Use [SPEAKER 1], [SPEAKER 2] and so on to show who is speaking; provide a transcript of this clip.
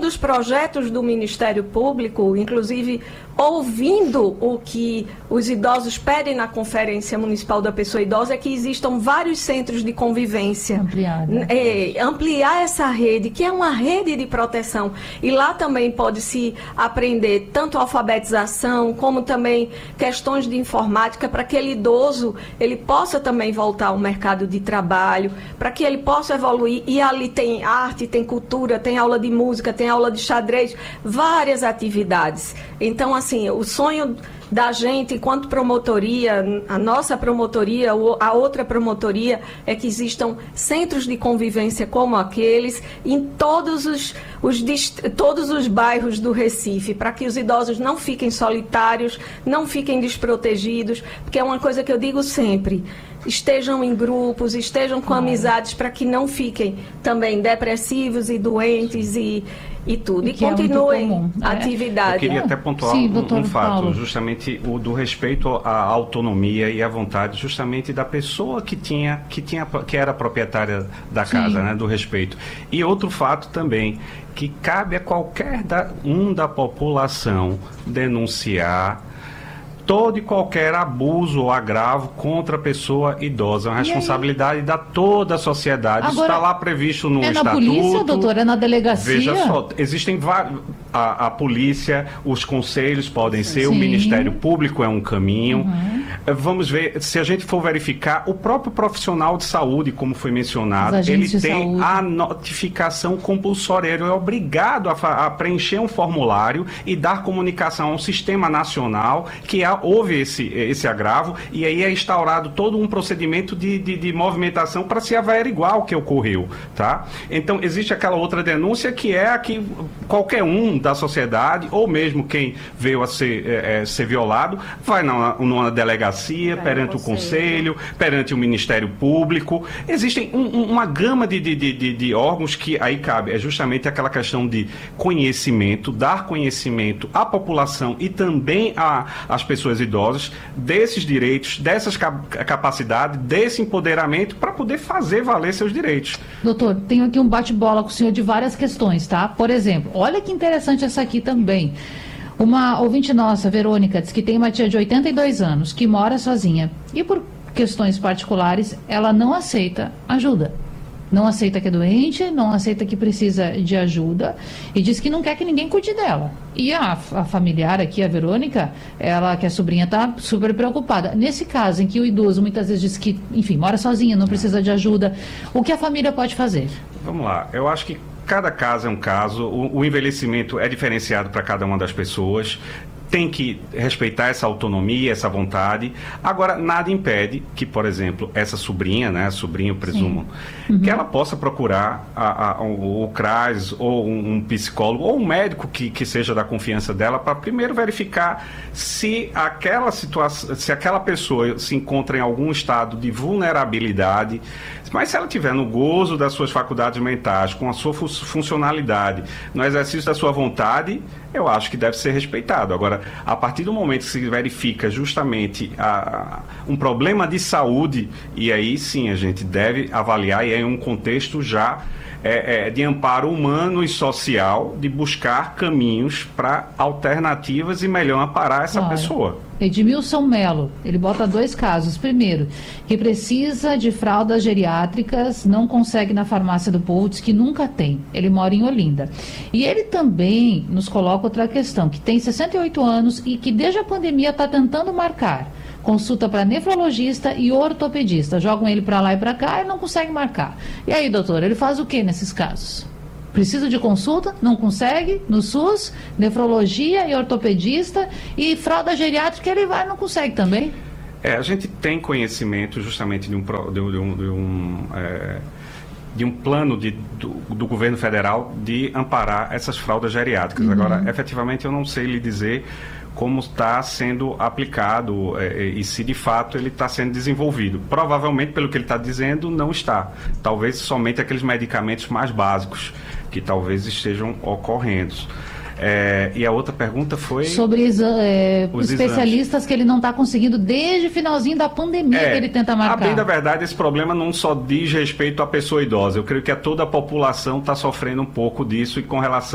[SPEAKER 1] dos projetos do Ministério Público, inclusive ouvindo o que os idosos pedem na Conferência Municipal da Pessoa Idosa, é que existam vários centros de convivência. Ampliar essa rede, que é uma rede de proteção. E lá também pode-se aprender tanto alfabetização, como também questões de informática, para que aquele idoso ele possa também voltar ao mercado de trabalho, para que ele possa evoluir. E ali tem arte, tem cultura, tem aula de música, tem aula de xadrez, várias atividades. Então, assim, o sonho da gente, enquanto promotoria, a nossa promotoria, a outra promotoria, é que existam centros de convivência como aqueles em todos os bairros do Recife, para que os idosos não fiquem solitários, não fiquem desprotegidos, porque é uma coisa que eu digo sempre: estejam em grupos, estejam com amizades, para que não fiquem também depressivos e doentes e tudo. E continuem a atividade.
[SPEAKER 2] Eu queria até pontuar um fato, justamente o do respeito à autonomia e à vontade, justamente da pessoa que era proprietária da casa, né, do respeito. E outro fato também, que cabe a qualquer da população denunciar todo e qualquer abuso ou agravo contra a pessoa idosa. É uma responsabilidade da toda a sociedade. Isso está lá previsto no estatuto.
[SPEAKER 3] É na polícia, doutora? É na delegacia?
[SPEAKER 2] Veja só, existem vários... A polícia, os conselhos podem ser, o Ministério Público é um caminho. Vamos ver, se a gente for verificar, o próprio profissional de saúde, como foi mencionado, ele tem a notificação compulsória. Ele é obrigado a preencher um formulário e dar comunicação a um sistema nacional que houve esse agravo, e aí é instaurado todo um procedimento de movimentação para se averiguar o que ocorreu, tá? Então, existe aquela outra denúncia que é a que qualquer um da sociedade, ou mesmo quem veio a ser violado, vai numa delegacia, perante o conselho, perante o Ministério Público. Existem uma gama de órgãos que aí cabe, é justamente aquela questão de conhecimento, dar conhecimento à população e também às pessoas idosas desses direitos, dessas capacidades, desse empoderamento para poder fazer valer seus direitos.
[SPEAKER 3] Doutor, tenho aqui um bate-bola com o senhor de várias questões, tá? Por exemplo, olha que interessante essa aqui também. Uma ouvinte nossa, Verônica, diz que tem uma tia de 82 anos que mora sozinha e por questões particulares ela não aceita ajuda. Não aceita que é doente, não aceita que precisa de ajuda e diz que não quer que ninguém cuide dela. E a familiar aqui, a Verônica, ela, que é sobrinha, está super preocupada. Nesse caso em que o idoso muitas vezes diz que, enfim, mora sozinho, não precisa de ajuda, o que a família pode fazer?
[SPEAKER 2] Vamos lá, eu acho que cada caso é um caso, o envelhecimento é diferenciado para cada uma das pessoas. Tem que respeitar essa autonomia, essa vontade. Agora, nada impede que, por exemplo, essa sobrinha, né, sobrinho, presumo, que ela possa procurar o CRAS, ou um psicólogo, ou um médico que seja da confiança dela, para primeiro verificar se aquela pessoa se encontra em algum estado de vulnerabilidade. Mas se ela estiver no gozo das suas faculdades mentais, com a sua funcionalidade, no exercício da sua vontade, eu acho que deve ser respeitado. Agora, a partir do momento que se verifica justamente um problema de saúde, e aí sim a gente deve avaliar, e é um contexto já de amparo humano e social, de buscar caminhos para alternativas e melhor amparar essa pessoa.
[SPEAKER 3] Edmilson Melo, ele bota 2 casos. Primeiro, que precisa de fraldas geriátricas, não consegue na farmácia do povo, diz que nunca tem. Ele mora em Olinda. E ele também nos coloca outra questão, que tem 68 anos e que desde a pandemia está tentando marcar consulta para nefrologista e ortopedista. Jogam ele para lá e para cá e não consegue marcar. E aí, doutor, ele faz o que nesses casos? Precisa de consulta, não consegue, no SUS, nefrologia e ortopedista, e fralda geriátrica ele vai e não consegue também?
[SPEAKER 2] A gente tem conhecimento justamente de um plano do governo federal de amparar essas fraldas geriátricas. Agora, efetivamente, eu não sei lhe dizer como está sendo aplicado e se de fato ele está sendo desenvolvido. Provavelmente, pelo que ele está dizendo, não está. Talvez somente aqueles medicamentos mais básicos que talvez estejam ocorrendo. E a outra pergunta foi...
[SPEAKER 3] Sobre os especialistas exames que ele não está conseguindo desde o finalzinho da pandemia que ele tenta marcar.
[SPEAKER 2] A bem da verdade, esse problema não só diz respeito à pessoa idosa. Eu creio que toda a população está sofrendo um pouco disso e com relação